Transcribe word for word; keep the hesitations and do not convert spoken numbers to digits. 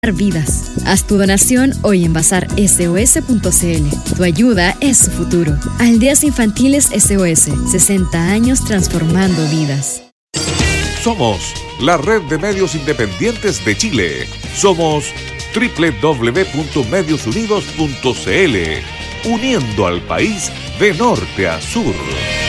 vidas. Haz tu donación hoy en bazar S O S punto C L. Tu ayuda es su futuro. Aldeas Infantiles S O S, sesenta años transformando vidas. Somos la red de medios independientes de Chile. Somos doble u doble u doble u punto medios unidos punto c l, uniendo al país de norte a sur.